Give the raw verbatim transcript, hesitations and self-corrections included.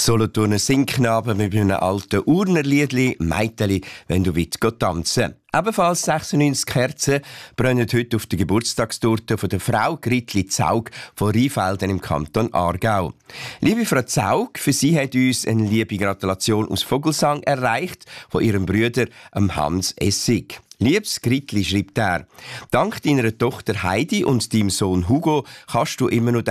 Solothurner Singknaben mit einem alten Urnerliedli «Meiteli, wenn du willst go tanzen». Ebenfalls sechsundneunzig Kerzen brennen heute auf der Geburtstagstorte von der Frau Gritli Zaug von Rheinfelden im Kanton Aargau. Liebe Frau Zaug, für Sie hat uns eine liebe Gratulation aus Vogelsang erreicht von ihrem Bruder Hans Essig. Liebes Gritli, schreibt er, dank deiner Tochter Heidi und deinem Sohn Hugo kannst du immer noch